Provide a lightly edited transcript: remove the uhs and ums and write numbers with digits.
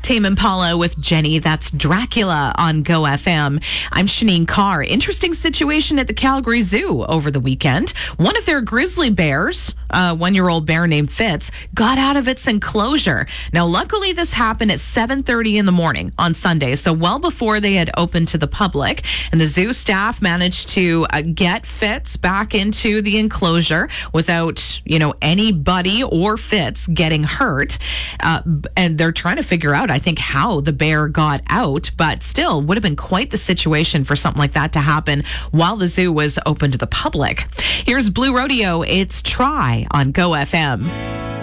Tame Impala with Jenny. That's Dracula on Go FM. I'm Shanine Carr. Interesting situation at the Calgary Zoo over the weekend. One of their grizzly bears, a 1-year-old bear named Fitz, got out of its enclosure. Now, luckily, this happened at 7:30 in the morning on Sunday, so well before they had opened to the public. And the zoo staff managed to get Fitz back into the enclosure without, anybody or Fitz getting hurt. And they're trying to figure out, I think, how the bear got out, but still would have been quite the situation for something like that to happen while the zoo was open to the public. Here's Blue Rodeo. It's Try on Go FM.